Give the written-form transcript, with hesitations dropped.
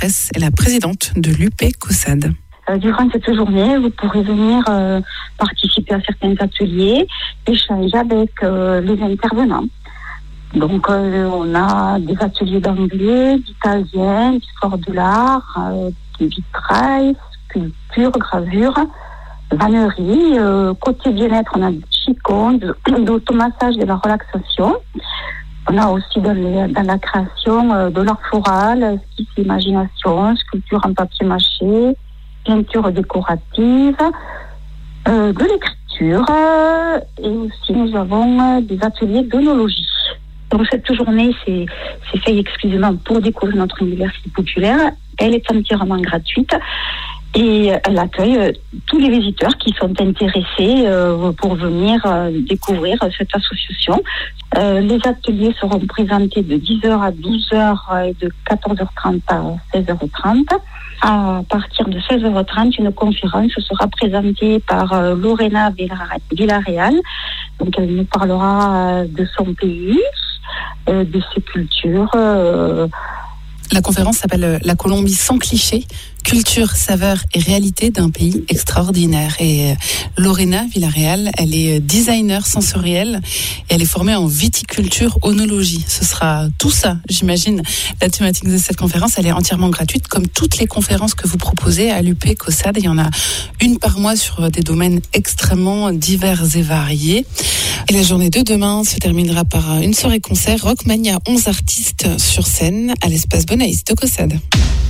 Fraisse est la présidente de l'UP-COSAD. Durant cette journée, vous pourrez venir participer à certains ateliers, échanger avec les intervenants. Donc, on a des ateliers d'anglais, d'italien, d'histoire de l'art, de vitrail, sculpture, gravure, vannerie. Côté bien-être, on a du qigong, d'automassage, de la relaxation. On a aussi dans la création de l'art floral, skis, imagination, sculpture en papier mâché, peinture décorative, de l'écriture, et aussi nous avons des ateliers d'œnologie. Donc cette journée, c'est fait exclusivement pour découvrir notre université populaire. Elle est entièrement gratuite et elle accueille tous les visiteurs qui sont intéressés pour venir découvrir cette association. Les ateliers seront présentés de 10h à 12h et de 14h30 à 16h30. À partir de 16h30, une conférence sera présentée par Lorena Villarreal. Donc elle nous parlera de son pays, de ses cultures. La conférence s'appelle « La Colombie sans clichés, culture, saveur et réalité d'un pays extraordinaire ». Et Lorena Villarreal, elle est designer sensorielle et elle est formée en viticulture, œnologie. Ce sera tout ça, j'imagine, la thématique de cette conférence. Elle est entièrement gratuite, comme toutes les conférences que vous proposez à l'UP-COSAD. Il y en a une par mois sur des domaines extrêmement divers et variés. Et la journée de demain se terminera par une soirée concert Rockmania, 11 artistes sur scène à l'espace Bonaïs de COSAD.